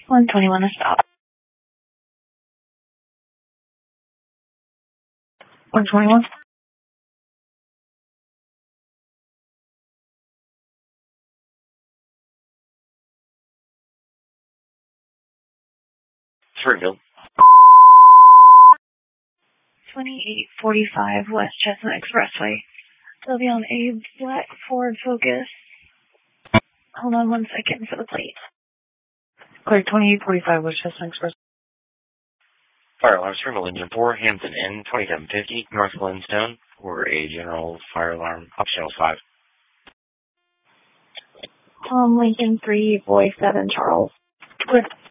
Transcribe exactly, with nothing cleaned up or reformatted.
one twenty-one to stop. one twenty-one. Springfield. twenty-eight forty-five West Chestnut Expressway. They'll be on a black Ford Focus. Hold on one second for the plate. Clear twenty-eight forty-five West Chestnut Expressway. Fire alarm, Springfield Engine four, Hampton Inn, twenty-seven fifty, North Glenstone, for a general fire alarm, optional five. Tom Lincoln three, Boy seven, Charles. Clear.